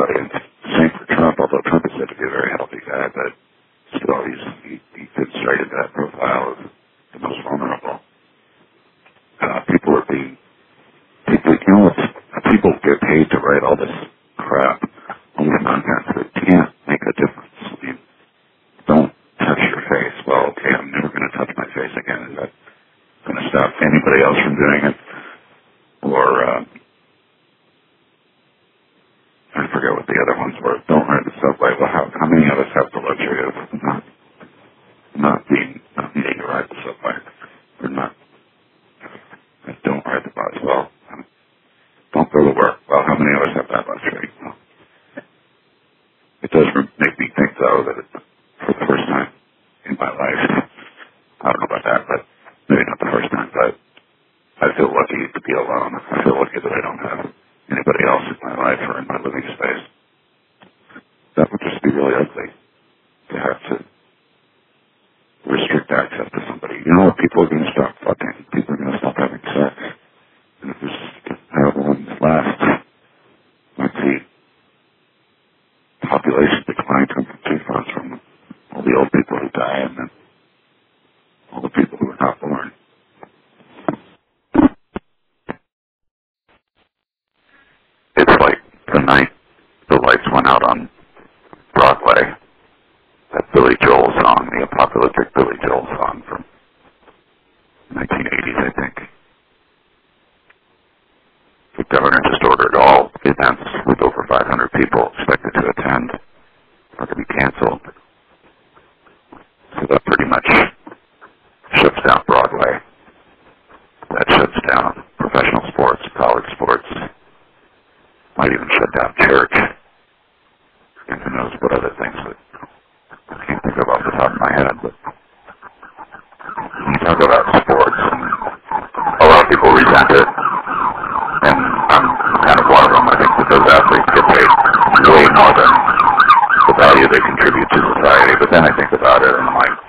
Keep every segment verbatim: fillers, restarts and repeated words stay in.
everybody. And same for Trump, although Trump is said to be a very healthy guy, but still he's, he, he fits straight into that profile of the most vulnerable. Uh, people are being, people, you know, people get paid to write all this crap on the content that can't make a difference. I mean, don't touch your face. Well, okay, I'm never going to touch my face again. Is that going to stop anybody else from doing it? Or, uh, I forget what the other ones were. Don't ride the subway. Well, how, how many of us have the luxury of not, not being, not needing to ride the subway? Or not, don't ride the bus. Well, don't go to work. Well, how many of us have that luxury? Well, it does make me think, though, that it, for the first time in my life, I don't know about that, but maybe not the first time, but I feel lucky to be alone. I feel lucky that I don't have anybody else in my life or in my living space. That would just be really ugly to have to restrict access to somebody. You know what? People are going to stop fucking. People are going to stop having sex. And if this however long this lasts, might see population decline too fast from all the old people who die and then all the people who are not born. It's like the night the lights went out on Broadway, that Billy Joel song, the apocalyptic Billy Joel song from nineteen eighties, I think. The governor just ordered all events with over five hundred people expected to attend are to be canceled. So that pretty much shuts down Broadway. That shuts down professional sports, college sports. Might even shut down church. And who knows what other things that I can't think of off the top of my head. But when you talk about sports, and a lot of people resent it. And I'm kind of one of them. I think that those athletes get paid way more than the value they contribute to society. But then I think about it and I'm like,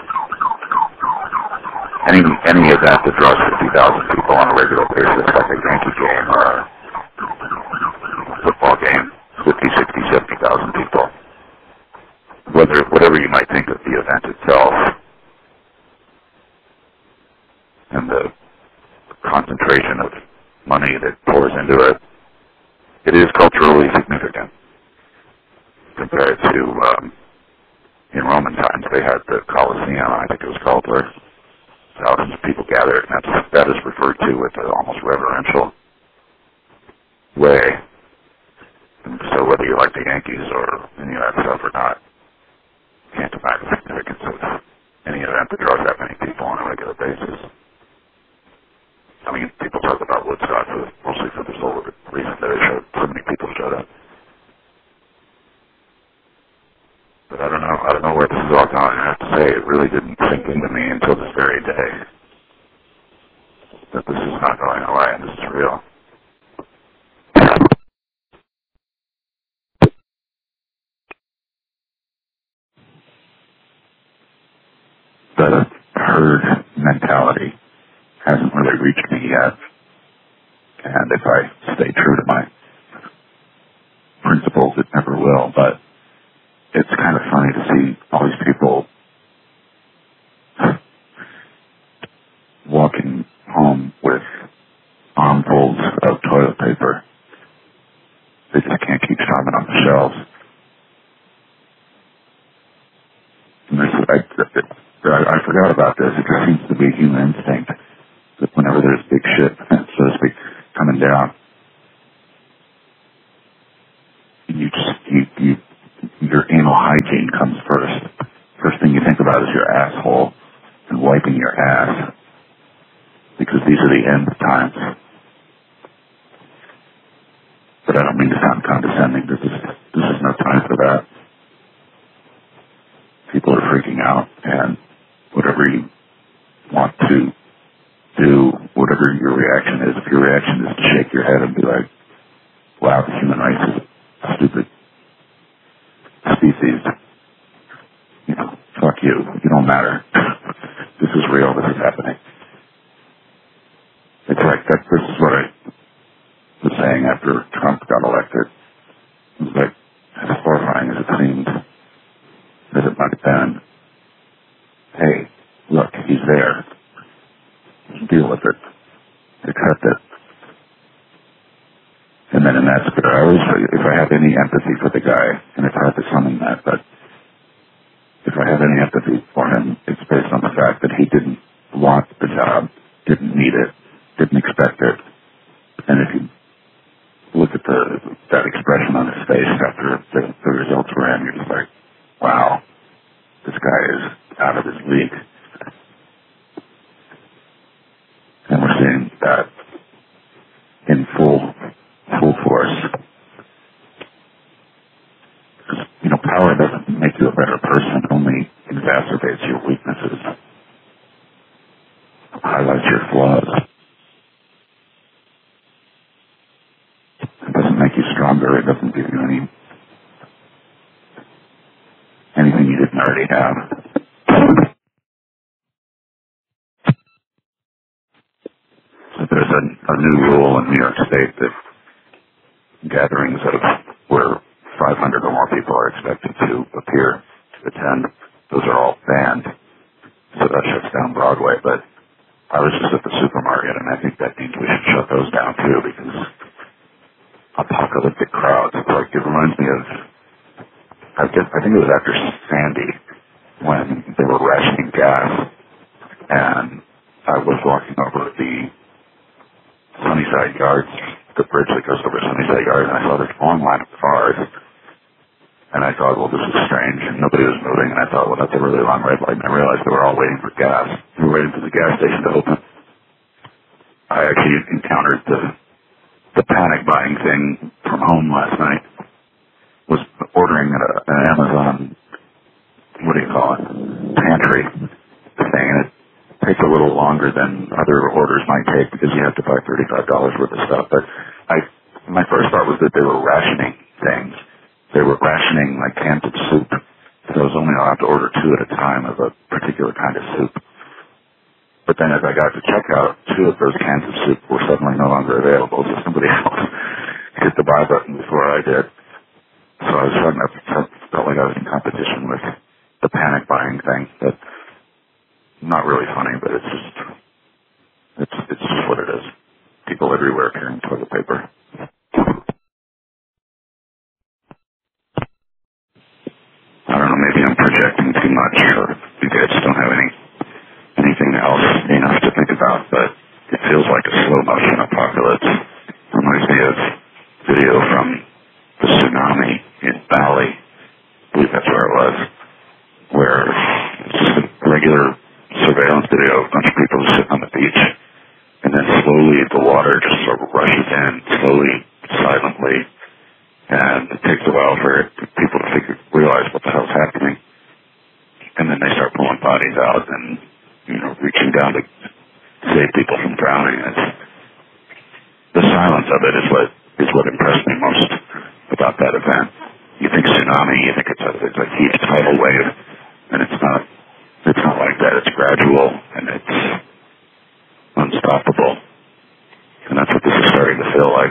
any any event that draws fifty thousand people on a regular basis, like a Yankee game or a football game, fifty, sixty, seventy thousand people, whether whatever you might think of the event itself, and the concentration of money that pours into it, it is culturally significant compared to, um, in Roman times, they had the Colosseum, I think it was called, where thousands of people gathered, and that's, that is referred to with an almost reverential way. And so whether you like the Yankees or any of that stuff or not, can't deny the significance of any event that draws that many people on a regular basis. I mean, people talk about Woodstock for, mostly for the sole reason that it showed so many people showed up. But I don't know. I don't know where this is all going. I have to say, it really didn't sink into me until this very day that this is not going away and this is real. The herd mentality hasn't really reached me yet. And if I stay true to my principles, it never will. But it's kind of funny to see all these people walking home with armfuls of toilet paper. They just can't keep stopping on the shelves. And this, I, I, I forgot about this. It just seems to be human instinct that whenever there's big shit, so to speak, coming down, you just, you, you, your anal hygiene comes first. First thing you think about is your asshole and wiping your ass, because these are the end times. But I don't mean to sound condescending. This is, this is no time for that. People are freaking out, and whatever you want to do, whatever your reaction is, if your reaction is to shake your head and be like, wow, the human race is a stupid species, you know, fuck you, you don't matter. This is real, this is happening. It's like, that, this is what I was saying after Trump got elected. It was like, then, hey, look, he's there. Deal with it. Accept it. And then in that spirit, I always, if I have any empathy for the guy, and it's hard to summon that, but if I have any empathy for him, it's based on the fact that he didn't want the job, didn't need it, didn't expect it. And if you look at the that expression on his face after the, the results were in, you're just like, wow, this guy is out of his league. And we're seeing that in full full force. Because, you know, power doesn't make you a better person, only exacerbates your weaknesses, highlights your flaws. It doesn't make you stronger, it doesn't give you any anything you didn't already have. So there's a, a new rule in New York State that gatherings of where five hundred or more people are expected to appear to attend, those are all banned. So that shuts down Broadway. But I was just at the supermarket, and I think that means we should shut those down too, because apocalyptic crowds, like, it reminds me of, I guess, I think it was after Sandy, when they were rationing gas, and I was walking over the Sunnyside Yards, the bridge that goes over Sunnyside Yards, and I saw this long line of cars, and I thought, well, this is strange, and nobody was moving, and I thought, well, that's a really long red light, and I realized they were all waiting for gas. They were waiting for the gas station to open. I actually encountered the the panic buying thing from home last night. Was ordering at a, an Amazon, what do you call it, pantry thing, and it takes a little longer than other orders might take because you have to buy thirty-five dollars worth of stuff. But I, my first thought was that they were rationing things. They were rationing like cans of soup. So I was only allowed to order two at a time of a particular kind of soup. But then as I got to checkout, two of those cans of soup were suddenly no longer available, so somebody else hit the buy button before I did. So I was starting to, felt like I was in competition with the panic buying thing. But not really funny, but it's just, it's, it's just what it is. People everywhere carrying toilet paper. I don't know, maybe I'm projecting too much, or maybe I just don't have any anything else enough to think about, but it feels like a slow motion apocalypse. Reminds me of video from the tsunami in Bali. I believe that's where it was, where it's just a regular surveillance video of a bunch of people sitting on the beach, and then slowly the water just sort of rushes in, slowly, silently, and it takes a while for people to figure, realize what the hell's happening, and then they start pulling bodies out and, you know, reaching down to save people from drowning. It's, the silence of it is what is what impressed me most about that event. You think tsunami, you think it's a, it's a huge tidal wave, and it's not. It's not like that. It's gradual and it's unstoppable, and that's what this is starting to feel like.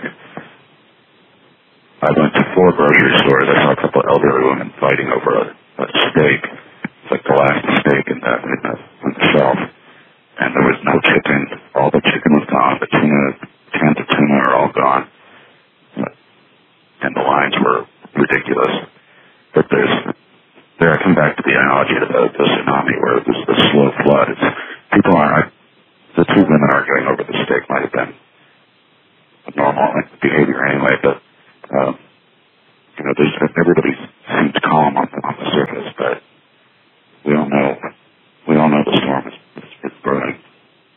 I went to four grocery stores. I saw a couple of elderly women fighting over a, a steak. It's like the last steak in the, in the, on the shelf. And there was no chicken. All the chicken was gone. The tuna, cans of tuna are all gone. And the lines were ridiculous. But there's, there I come back to the analogy of the, the tsunami where there's the slow flood. It's, people aren't, the two women arguing over the steak might have been normal behavior anyway, but, um, you know, there's, everybody seems calm on the